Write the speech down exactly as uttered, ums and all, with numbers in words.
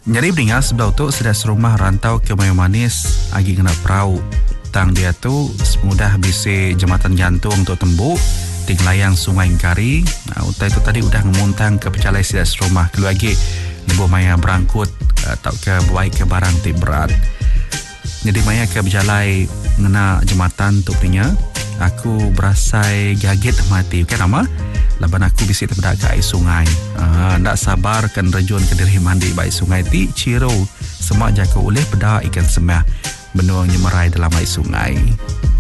Jadi pendengar sebelah tu sudah serumah rantau ke Melayu Manis agi kena perahu. Tang dia tu semudah bisi jembatan jantung untuk tembuk di layang Sungai Kari. Nah, utai tu tadi udah ngemuntang ke pecalai sudah serumah keluar lagi. Lebuh maya berangkut atau ke baik ke barang ti berat. Jadi maya ke berjalai ngena jembatan tu punya. Aku berasai gaget mati. Kan nama? Laban aku bisi terbedak ke air sungai. Ah, ndak sabar kan rejun ke diri mandi baik sungai ti ciro. Semak jaka oleh bedak ikan semah. Benuang nyemerai dalam air sungai.